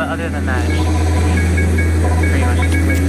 other than that, it's pretty much just clear.